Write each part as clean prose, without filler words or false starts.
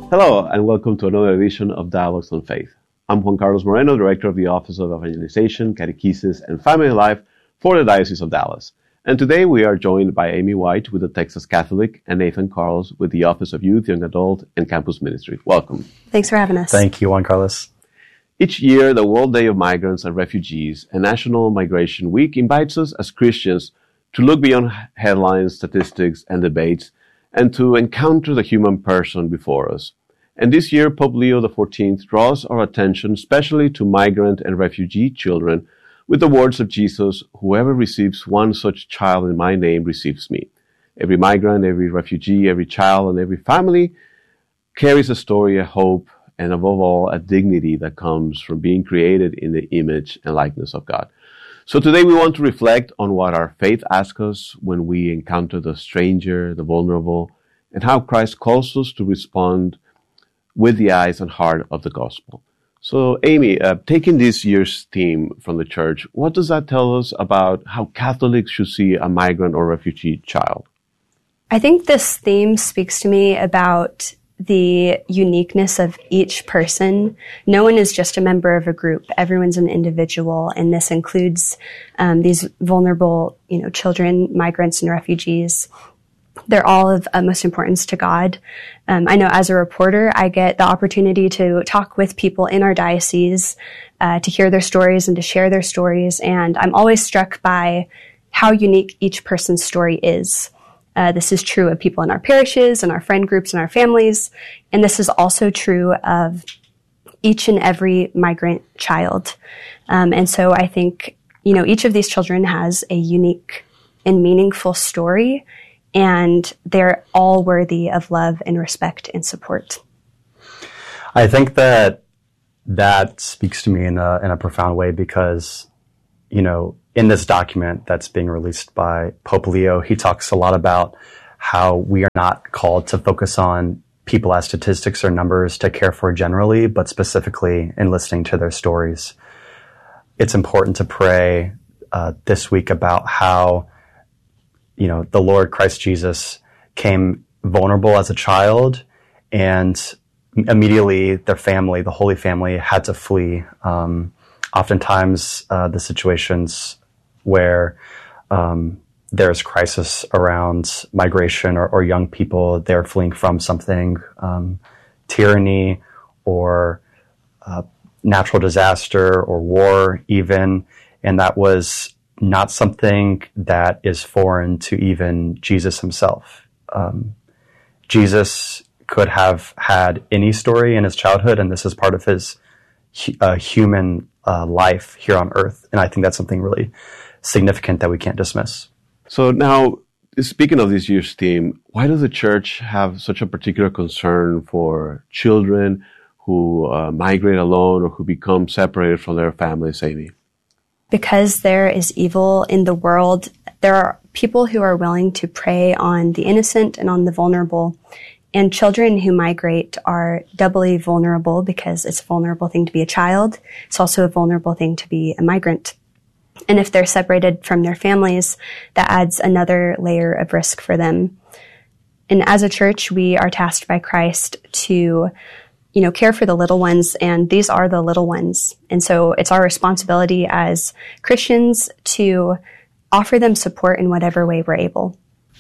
Hello, and welcome to another edition of Dialogues on Faith. I'm Juan Carlos Moreno, Director of the Office of Evangelization, Catechesis, and Family Life for the Diocese of Dallas. And today we are joined by Amy White with the Texas Catholic and Nathan Carlos with the Office of Youth, Young Adult, and Campus Ministry. Welcome. Thanks for having us. Thank you, Juan Carlos. Each year, the World Day of Migrants and Refugees and National Migration Week invites us as Christians to look beyond headlines, statistics, and debates, and to encounter the human person before us. And this year, Pope Leo XIV draws our attention especially to migrant and refugee children with the words of Jesus, "Whoever receives one such child in my name receives me." Every migrant, every refugee, every child, and every family carries a story, a hope, and above all, a dignity that comes from being created in the image and likeness of God. So today we want to reflect on what our faith asks us when we encounter the stranger, the vulnerable, and how Christ calls us to respond with the eyes and heart of the gospel. So, Amy, taking this year's theme from the church, what does that tell us about how Catholics should see a migrant or refugee child? I think this theme speaks to me about the uniqueness of each person. No one is just a member of a group. Everyone's an individual, and this includes these vulnerable, children, migrants, and refugees. They're all of utmost importance to God. I know as a reporter, I get the opportunity to talk with people in our diocese, to hear their stories and to share their stories. And I'm always struck by how unique each person's story is. This is true of people in our parishes and our friend groups and our families. And this is also true of each and every migrant child. And so I think, each of these children has a unique and meaningful story, and they're all worthy of love and respect and support. I think that speaks to me in a profound way because, in this document that's being released by Pope Leo, he talks a lot about how we are not called to focus on people as statistics or numbers to care for generally, but specifically in listening to their stories. It's important to pray this week about how the Lord Christ Jesus came vulnerable as a child, and immediately their family, the Holy Family, had to flee. Oftentimes, the situations where there's crisis around migration or young people, they're fleeing from something, tyranny or natural disaster or war even, and that was not something that is foreign to even Jesus himself. Jesus could have had any story in his childhood, and this is part of his human life here on earth. And I think that's something really significant that we can't dismiss. So now, speaking of this year's theme, why does the church have such a particular concern for children who migrate alone or who become separated from their families, Amy? Because there is evil in the world, there are people who are willing to prey on the innocent and on the vulnerable. And children who migrate are doubly vulnerable because it's a vulnerable thing to be a child. It's also a vulnerable thing to be a migrant. And if they're separated from their families, that adds another layer of risk for them. And as a church, we are tasked by Christ to care for the little ones, and these are the little ones. And so it's our responsibility as Christians to offer them support in whatever way we're able.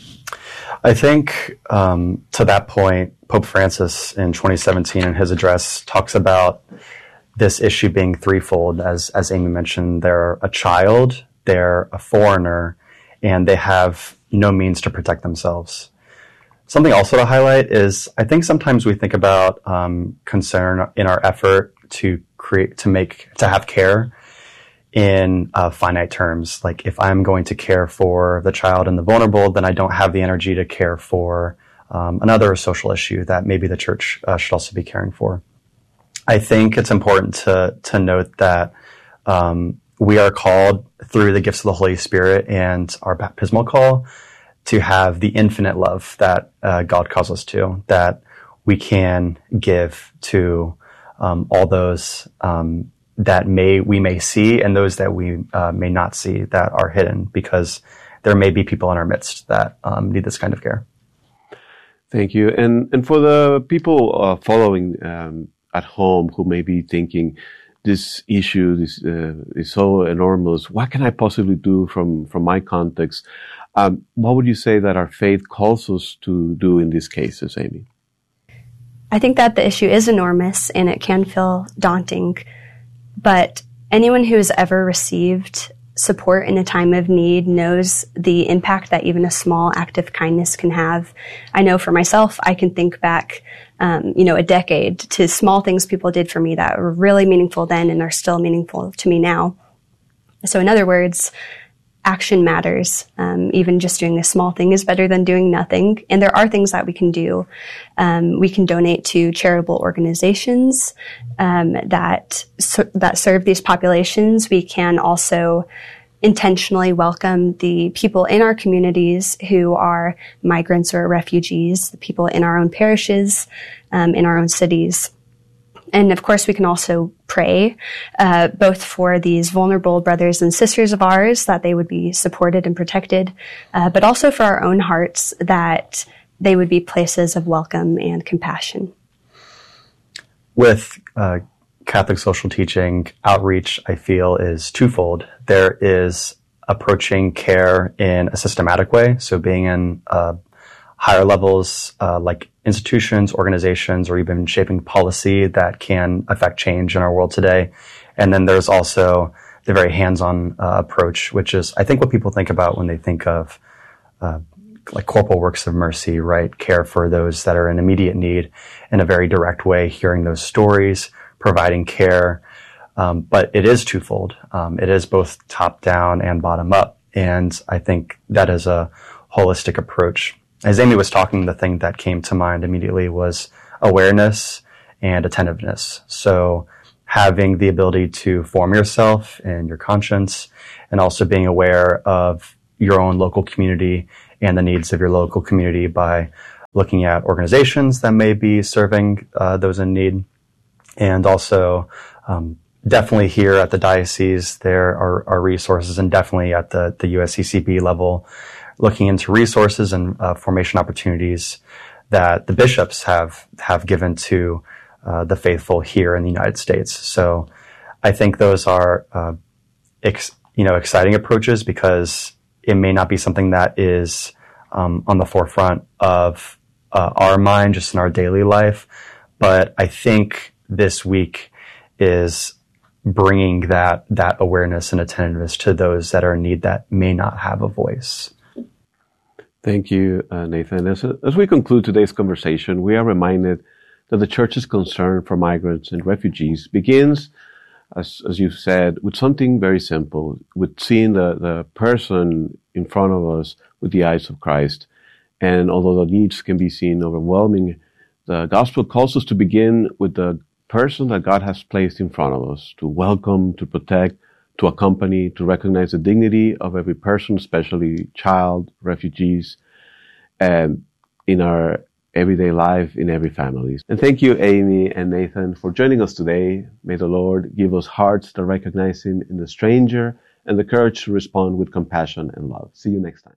I think to that point, Pope Francis in 2017 in his address talks about this issue being threefold. As Amy mentioned, they're a child, they're a foreigner, and they have no means to protect themselves. Something also to highlight is I think sometimes we think about concern in our effort to have care in finite terms. Like if I'm going to care for the child and the vulnerable, then I don't have the energy to care for another social issue that maybe the church should also be caring for. I think it's important to note that we are called through the gifts of the Holy Spirit and our baptismal call to have the infinite love that God calls us to, that we can give to all those that we may see and those that we may not see that are hidden, because there may be people in our midst that need this kind of care. Thank you. And for the people following at home who may be thinking, this issue is so enormous, what can I possibly do from my context? What would you say that our faith calls us to do in these cases, Amy? I think that the issue is enormous and it can feel daunting, but anyone who has ever received support in a time of need knows the impact that even a small act of kindness can have. I know for myself, I can think back, a decade to small things people did for me that were really meaningful then and are still meaningful to me now. So in other words, action matters. Even just doing a small thing is better than doing nothing. And there are things that we can do. We can donate to charitable organizations that serve these populations. We can also intentionally welcome the people in our communities who are migrants or refugees, the people in our own parishes, in our own cities. And of course, we can also pray, both for these vulnerable brothers and sisters of ours, that they would be supported and protected, but also for our own hearts, that they would be places of welcome and compassion. With Catholic social teaching, outreach, I feel, is twofold. There is approaching care in a systematic way, so being in higher levels, like institutions, organizations, or even shaping policy that can affect change in our world today. And then there's also the very hands-on approach, which is, I think, what people think about when they think of like corporal works of mercy, right? Care for those that are in immediate need in a very direct way, hearing those stories, providing care. But it is twofold. It is both top-down and bottom-up. And I think that is a holistic approach. As Amy was talking, the thing that came to mind immediately was awareness and attentiveness. So having the ability to form yourself and your conscience, and also being aware of your own local community and the needs of your local community by looking at organizations that may be serving those in need. And also definitely here at the diocese, there are resources, and definitely at the USCCB level, looking into resources and formation opportunities that the bishops have given to the faithful here in the United States. So I think those are exciting approaches, because it may not be something that is on the forefront of our mind just in our daily life, but I think this week is bringing that awareness and attentiveness to those that are in need that may not have a voice. Thank you, Nathan. As we conclude today's conversation, we are reminded that the Church's concern for migrants and refugees begins, as you said, with something very simple, with seeing the person in front of us with the eyes of Christ. And although the needs can be seen overwhelming, the Gospel calls us to begin with the person that God has placed in front of us, to welcome, to protect, to accompany, to recognize the dignity of every person, especially child, refugees, and in our everyday life, in every family. And thank you, Amy and Nathan, for joining us today. May the Lord give us hearts that recognize Him in the stranger and the courage to respond with compassion and love. See you next time.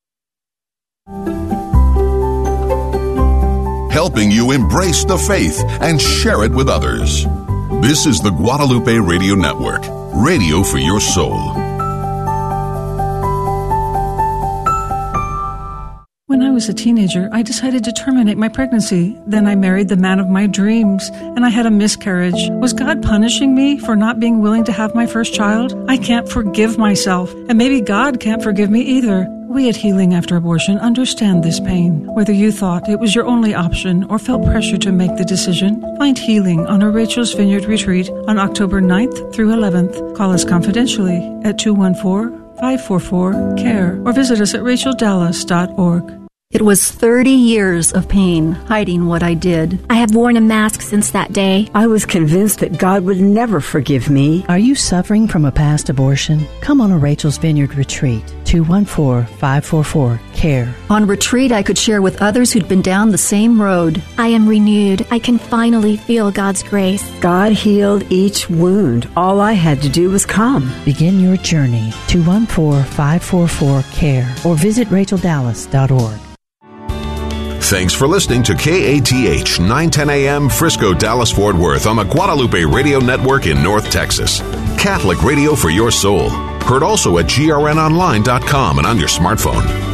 Helping you embrace the faith and share it with others. This is the Guadalupe Radio Network, radio for your soul. When I was a teenager, I decided to terminate my pregnancy. Then I married the man of my dreams, and I had a miscarriage. Was God punishing me for not being willing to have my first child? I can't forgive myself, and maybe God can't forgive me either. We at Healing After Abortion understand this pain. Whether you thought it was your only option or felt pressure to make the decision, find healing on a Rachel's Vineyard retreat on October 9th through 11th. Call us confidentially at 214-544-CARE or visit us at racheldallas.org. It was 30 years of pain hiding what I did. I have worn a mask since that day. I was convinced that God would never forgive me. Are you suffering from a past abortion? Come on a Rachel's Vineyard retreat. 214-544-CARE. On retreat, I could share with others who'd been down the same road. I am renewed. I can finally feel God's grace. God healed each wound. All I had to do was come. Begin your journey. 214-544-CARE or visit racheldallas.org. Thanks for listening to KATH 910 AM Frisco, Dallas, Fort Worth on the Guadalupe Radio Network in North Texas. Catholic radio for your soul. Heard also at grnonline.com and on your smartphone.